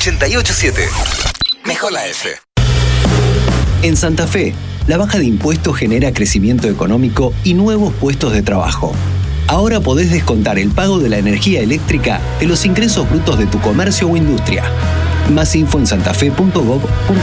88.7. Mejor la F. En Santa Fe, la baja de impuestos genera crecimiento económico y nuevos puestos de trabajo. Ahora podés descontar el pago de la energía eléctrica de los ingresos brutos de tu comercio o industria. Más info en santafe.gov.ar.